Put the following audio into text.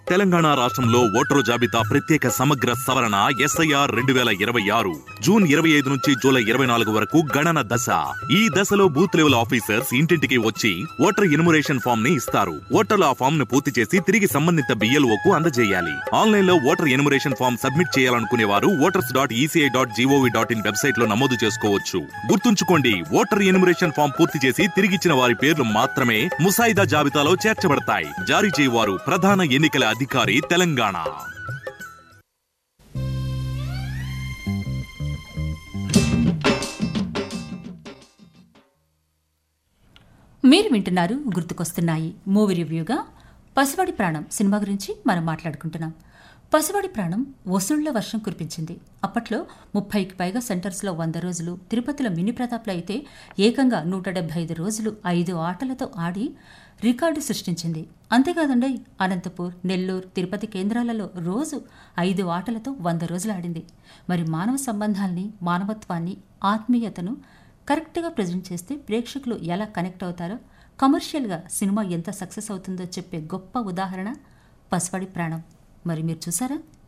తెలంగాణ రాష్ట్రంలో ఓటరు జాబితా ప్రత్యేక సమగ్ర సవరణ SIR 2026 జూన్ 25 నుంచి జూలై 24 వరకు గణన దశ. ఈ దశలో బూత్ లెవెల్ ఆఫీసర్స్ ఇంటింటికి వచ్చి ఓటర్ ఎన్యుమరేషన్ ఫామ్ ని ఇస్తారు. ఓటర్లు ఆ ఫామ్ ను పూర్తి చేసి తిరిగి సంబంధిత BLOకు అందజేయాలి. ఆన్లైన్ లో ఓటర్ ఎన్యుమరేషన్ ఫామ్ సబ్మిట్ చేయాలనుకునే వారు voters.eci.gov.in వెబ్సైట్ లో నమోదు చేసుకోవచ్చు. గుర్తుంచుకోండి, ఓటర్ ఎన్యుమరేషన్ ఫామ్ పూర్తి చేసి తిరిగిచ్చిన వారి పేర్లు మాత్రమే ముసాయిదా జాబితాలో చేర్చబడతాయి. జారీ చేయవారు ప్రధాన ఎన్నికల అధికారి, తెలంగాణ. మీరు వింటున్నారు గుర్తుకొస్తున్నాయి మూవీ రివ్యూగా. పసివాడి ప్రాణం సినిమా గురించి మనం మాట్లాడుకుంటున్నాం. పసివాడి ప్రాణం వసూళ్ల వర్షం కురిపించింది. అప్పట్లో 30కి పైగా సెంటర్స్లో 100 రోజులు, తిరుపతిలో మినీ ప్రతాప్లో అయితే ఏకంగా 175 రోజులు 5 ఆటలతో ఆడి రికార్డు సృష్టించింది. అంతేకాదండి, అనంతపూర్, నెల్లూరు, తిరుపతి కేంద్రాలలో రోజు 5 ఆటలతో 100 రోజులు ఆడింది. మరి మానవ సంబంధాల్ని, మానవత్వాన్ని, ఆత్మీయతను కరెక్ట్గా ప్రజెంట్ చేస్తే ప్రేక్షకులు ఎలా కనెక్ట్ అవుతారో, కమర్షియల్గా సినిమా ఎంత సక్సెస్ అవుతుందో చెప్పే గొప్ప ఉదాహరణ పసివాడి ప్రాణం. మరి మీరు చూసారా?